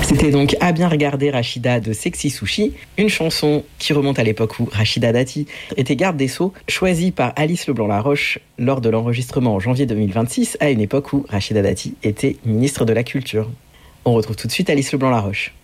C'était donc À bien regarder Rachida de Sexy Sushi, une chanson qui remonte à l'époque où Rachida Dati était garde des Sceaux, choisie par Alice Leblanc-Laroche lors de l'enregistrement en janvier 2026, à une époque où Rachida Dati était ministre de la Culture. On retrouve tout de suite Alice Leblanc-Laroche.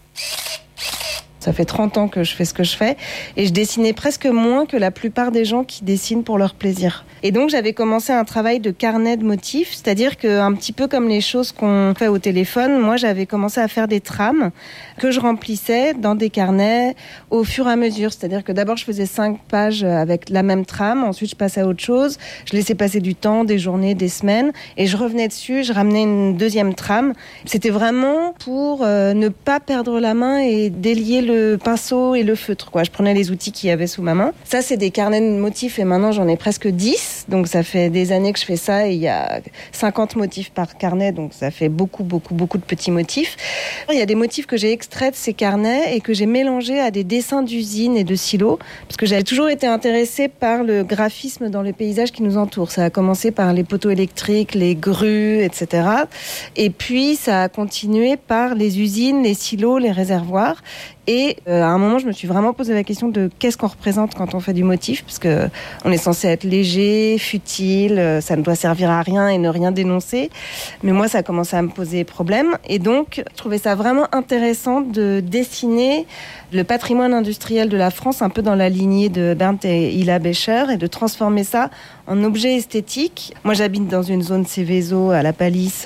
Ça fait 30 ans que je fais ce que je fais et je dessinais presque moins que la plupart des gens qui dessinent pour leur plaisir. Et donc j'avais commencé un travail de carnet de motifs, c'est-à-dire qu'un petit peu comme les choses qu'on fait au téléphone, moi j'avais commencé à faire des trames que je remplissais dans des carnets au fur et à mesure. C'est-à-dire que d'abord je faisais 5 pages avec la même trame, ensuite je passais à autre chose, je laissais passer du temps, des journées, des semaines, et je revenais dessus, je ramenais une deuxième trame. C'était vraiment pour ne pas perdre la main et délier le pinceau et le feutre, quoi. Je prenais les outils qu'il y avait sous ma main. Ça, c'est des carnets de motifs et maintenant, j'en ai presque 10. Donc, ça fait des années que je fais ça et il y a 50 motifs par carnet. Donc, ça fait beaucoup de petits motifs. Il y a des motifs que j'ai extraits de ces carnets et que j'ai mélangés à des dessins d'usines et de silos parce que j'avais toujours été intéressée par le graphisme dans les paysages qui nous entourent. Ça a commencé par les poteaux électriques, les grues, etc. Et puis, ça a continué par les usines, les silos, les réservoirs. Et à un moment, je me suis vraiment posé la question de qu'est-ce qu'on représente quand on fait du motif, parce que on est censé être léger, futile, ça ne doit servir à rien et ne rien dénoncer. Mais moi, ça a commencé à me poser problème. Et donc, je trouvais ça vraiment intéressant de dessiner le patrimoine industriel de la France, un peu dans la lignée de Bernd et Hilla Becher, et de transformer ça en objet esthétique. Moi, j'habite dans une zone Céveso, à la Palisse.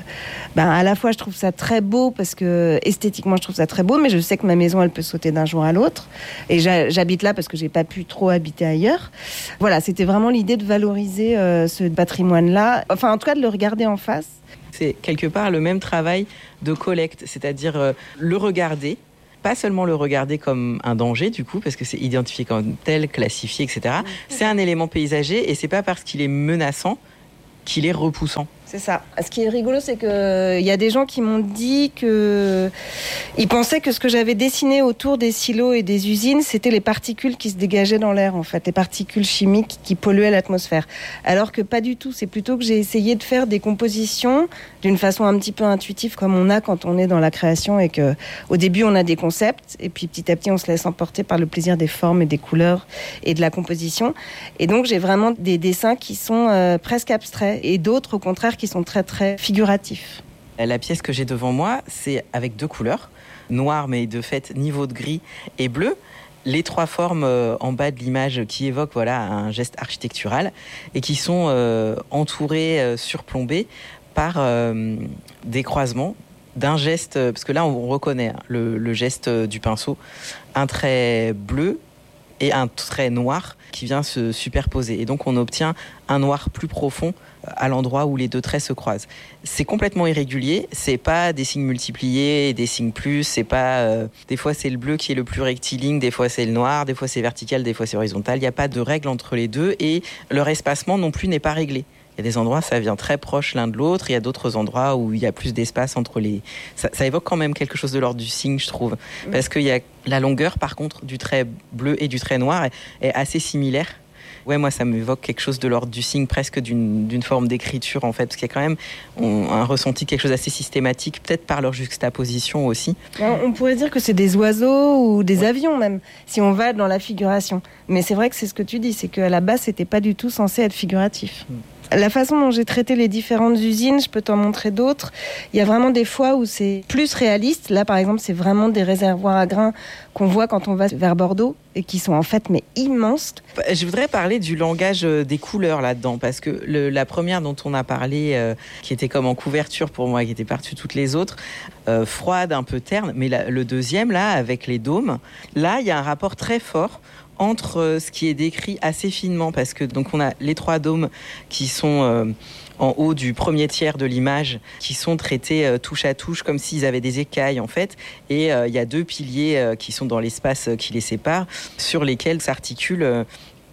À la fois, je trouve ça très beau, parce que esthétiquement, je trouve ça très beau, mais je sais que ma maison, elle peut sauter d'un jour à l'autre. Et j'habite là parce que j'ai pas pu trop habiter ailleurs. Voilà, c'était vraiment l'idée de valoriser ce patrimoine-là. Enfin, en tout cas, de le regarder en face. C'est quelque part le même travail de collecte, c'est-à-dire le regarder, pas seulement le regarder comme un danger du coup, parce que c'est identifié comme tel, classifié, etc. C'est un élément paysager et c'est pas parce qu'il est menaçant qu'il est repoussant. C'est ça. Ce qui est rigolo, c'est qu'il y a des gens qui m'ont dit qu'ils pensaient que ce que j'avais dessiné autour des silos et des usines, c'était les particules qui se dégageaient dans l'air, en fait, les particules chimiques qui polluaient l'atmosphère. Alors que pas du tout. C'est plutôt que j'ai essayé de faire des compositions d'une façon un petit peu intuitive, comme on a quand on est dans la création et que, au début, on a des concepts et puis petit à petit, on se laisse emporter par le plaisir des formes et des couleurs et de la composition. Et donc, j'ai vraiment des dessins qui sont presque abstraits et d'autres, au contraire, qui sont très très figuratifs. La pièce que j'ai devant moi, c'est avec 2 couleurs, noir mais de fait niveau de gris et bleu. Les 3 formes en bas de l'image qui évoquent un geste architectural et qui sont entourées, surplombées par des croisements d'un geste, parce que là on reconnaît le geste du pinceau, un trait bleu et un trait noir qui vient se superposer. Et donc on obtient un noir plus profond à l'endroit où les 2 traits se croisent. C'est complètement irrégulier, c'est pas des signes multipliés, des signes plus, c'est pas... des fois c'est le bleu qui est le plus rectiligne, des fois c'est le noir, des fois c'est vertical, des fois c'est horizontal. Il n'y a pas de règle entre les deux et leur espacement non plus n'est pas réglé. Il y a des endroits, ça vient très proche l'un de l'autre. Il y a d'autres endroits où il y a plus d'espace entre les... Ça évoque quand même quelque chose de l'ordre du signe, je trouve. Parce qu'il y a la longueur, par contre, du trait bleu et du trait noir est assez similaire. Ouais, moi, ça m'évoque quelque chose de l'ordre du signe, presque d'une forme d'écriture, en fait. Parce qu'il y a quand même un ressenti, quelque chose d'assez systématique, peut-être par leur juxtaposition aussi. On pourrait dire que c'est des oiseaux ou des avions, même, si on va dans la figuration. Mais c'est vrai que c'est ce que tu dis, c'est qu'à la base, c'était pas du tout censé être figuratif. La façon dont j'ai traité les différentes usines, je peux t'en montrer d'autres. Il y a vraiment des fois où c'est plus réaliste. Là, par exemple, c'est vraiment des réservoirs à grains qu'on voit quand on va vers Bordeaux et qui sont en fait immenses. Je voudrais parler du langage des couleurs là-dedans, parce que la première dont on a parlé, qui était comme en couverture pour moi, qui était par-dessus toutes les autres, froide, un peu terne, mais le deuxième, là, avec les dômes, là, il y a un rapport très fort entre ce qui est décrit assez finement, parce que donc on a les 3 dômes qui sont en haut du premier tiers de l'image, qui sont traités touche à touche comme s'ils avaient des écailles en fait, et il y a 2 piliers qui sont dans l'espace qui les sépare, sur lesquels s'articulent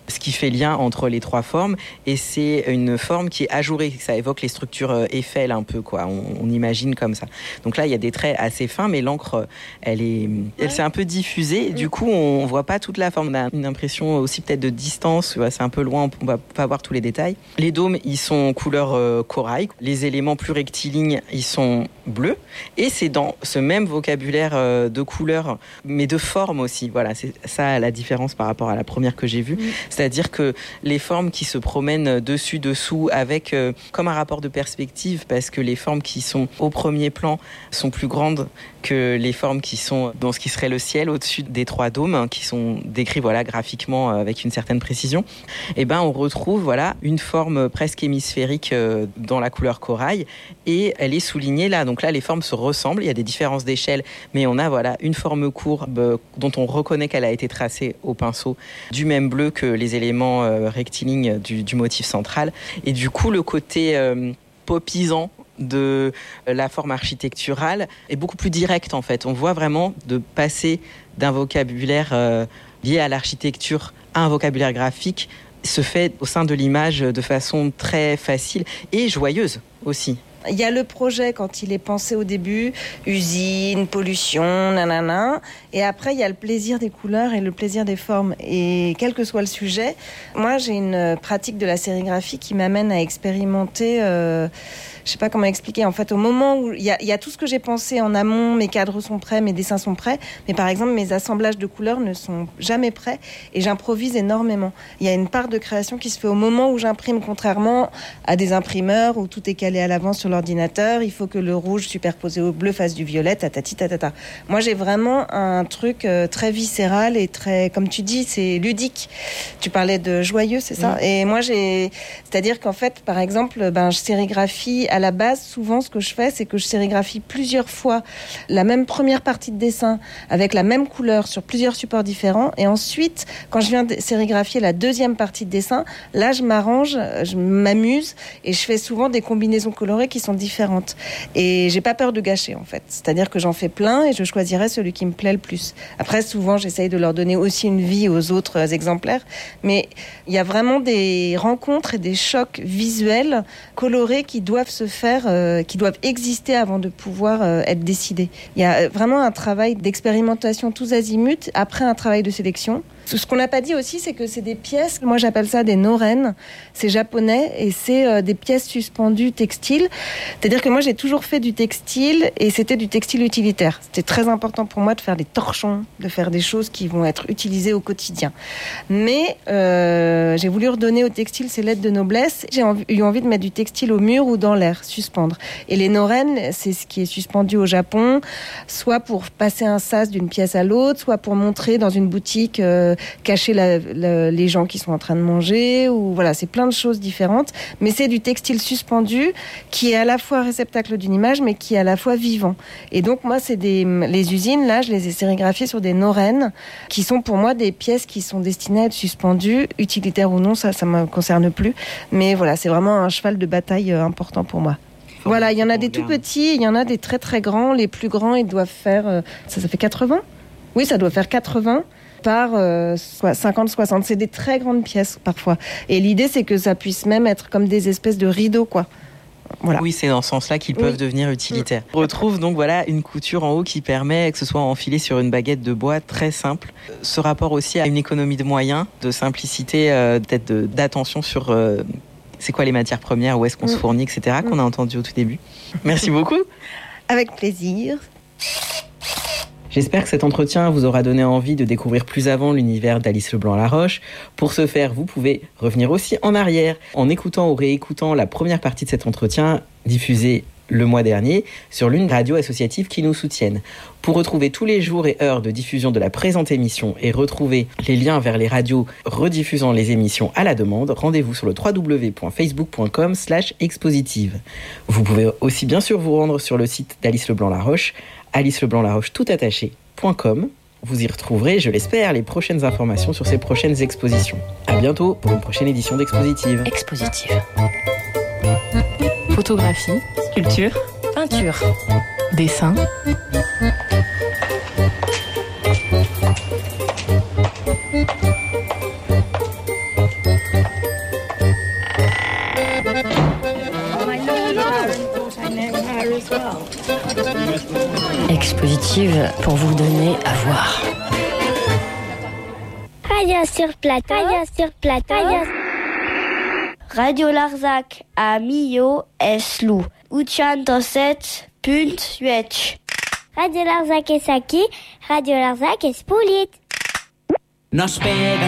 ce qui fait lien entre les 3 formes, et c'est une forme qui est ajourée. Ça évoque les structures Eiffel un peu, quoi. On imagine comme ça. Donc là, il y a des traits assez fins, mais l'encre, elle s'est un peu diffusée. Du coup, on voit pas toute la forme. On a une impression aussi peut-être de distance. C'est un peu loin, on va pas voir tous les détails. Les dômes, ils sont couleur corail. Les éléments plus rectilignes, ils sont bleus. Et c'est dans ce même vocabulaire de couleurs, mais de forme aussi. Voilà, c'est ça la différence par rapport à la première que j'ai vue. C'est-à-dire que les formes qui se promènent dessus, dessous, avec comme un rapport de perspective, parce que les formes qui sont au premier plan sont plus grandes que les formes qui sont dans ce qui serait le ciel au-dessus des 3 dômes, qui sont décrits graphiquement avec une certaine précision. Et on retrouve une forme presque hémisphérique dans la couleur corail, et elle est soulignée là. Donc là, les formes se ressemblent, il y a des différences d'échelle, mais on a une forme courbe dont on reconnaît qu'elle a été tracée au pinceau du même bleu que les éléments rectilignes du motif central. Et du coup, le côté popisant de la forme architecturale est beaucoup plus direct en fait. On voit vraiment de passer d'un vocabulaire lié à l'architecture à un vocabulaire graphique se fait au sein de l'image de façon très facile et joyeuse aussi. Il y a le projet quand il est pensé au début, usine, pollution, nanana. Et après, il y a le plaisir des couleurs et le plaisir des formes. Et quel que soit le sujet, moi, j'ai une pratique de la sérigraphie qui m'amène à expérimenter... je sais pas comment expliquer. En fait, au moment où il y a tout ce que j'ai pensé en amont, mes cadres sont prêts, mes dessins sont prêts, mais par exemple, mes assemblages de couleurs ne sont jamais prêts et j'improvise énormément. Il y a une part de création qui se fait au moment où j'imprime, contrairement à des imprimeurs où tout est calé à l'avance sur l'ordinateur. Il faut que le rouge superposé au bleu fasse du violet, tatati tatata. Moi, j'ai vraiment un truc très viscéral et très, comme tu dis, c'est ludique. Tu parlais de joyeux, c'est ça? Et moi, c'est-à-dire qu'en fait, par exemple, je sérigraphie. À la base, souvent, ce que je fais, c'est que je sérigraphie plusieurs fois la même première partie de dessin avec la même couleur sur plusieurs supports différents. Et ensuite, quand je viens de sérigraphier la deuxième partie de dessin, là, je m'arrange, je m'amuse et je fais souvent des combinaisons colorées qui sont différentes. Et j'ai pas peur de gâcher, en fait. C'est-à-dire que j'en fais plein et je choisirai celui qui me plaît le plus. Après, souvent, j'essaye de leur donner aussi une vie aux autres exemplaires. Mais il y a vraiment des rencontres et des chocs visuels colorés qui doivent se faire, qui doivent exister avant de pouvoir être décidés. Il y a vraiment un travail d'expérimentation tous azimuts, après un travail de sélection. Ce qu'on n'a pas dit aussi, c'est que c'est des pièces, moi j'appelle ça des noren, c'est japonais, et c'est des pièces suspendues textiles. C'est-à-dire que moi j'ai toujours fait du textile, et c'était du textile utilitaire. C'était très important pour moi de faire des torchons, de faire des choses qui vont être utilisées au quotidien. Mais j'ai voulu redonner au textile ses lettres de noblesse. J'ai eu envie de mettre du textile au mur ou dans l'air, suspendre. Et les noren, c'est ce qui est suspendu au Japon, soit pour passer un sas d'une pièce à l'autre, soit pour montrer dans une boutique... cacher les gens qui sont en train de manger, ou voilà, c'est plein de choses différentes, mais c'est du textile suspendu qui est à la fois réceptacle d'une image, mais qui est à la fois vivant. Et donc moi, les usines, là, je les ai sérigraphiées sur des noren, qui sont pour moi des pièces qui sont destinées à être suspendues, utilitaires ou non, ça me concerne plus, mais voilà, c'est vraiment un cheval de bataille important pour moi. Voilà, il y en a des tout petits, il y en a des très très grands. Les plus grands, ils doivent faire... ça fait 80 ? Oui, ça doit faire 80 par 50-60. C'est des très grandes pièces, parfois. Et l'idée, c'est que ça puisse même être comme des espèces de rideaux, quoi. Voilà. Oui, c'est dans ce sens-là qu'ils peuvent devenir utilitaires. On retrouve donc une couture en haut qui permet que ce soit enfilé sur une baguette de bois très simple. Ce rapport aussi à une économie de moyens, de simplicité, peut-être d'attention sur... c'est quoi les matières premières, où est-ce qu'on se fournit, etc., qu'on a entendu au tout début. Merci beaucoup. Avec plaisir. J'espère que cet entretien vous aura donné envie de découvrir plus avant l'univers d'Alice Leblanc-Laroche. Pour ce faire, vous pouvez revenir aussi en arrière en écoutant ou réécoutant la première partie de cet entretien diffusé le mois dernier sur l'une des radios associatives qui nous soutiennent. Pour retrouver tous les jours et heures de diffusion de la présente émission et retrouver les liens vers les radios rediffusant les émissions à la demande, rendez-vous sur le www.facebook.com/expositive. Vous pouvez aussi bien sûr vous rendre sur le site d'Alice Leblanc-Laroche, aliceleblanc-laroche.com. Vous y retrouverez, je l'espère, les prochaines informations sur ces prochaines expositions. À bientôt pour une prochaine édition d'Expositive. Expositive. Photographie, sculpture, peinture, dessin. Expositive pour vous donner à voir. Radio sur plateau. Radio Larzac a Millau Eslou. 87.8. Radio Larzac es aquí. Radio Larzac es Pulit. Nos pega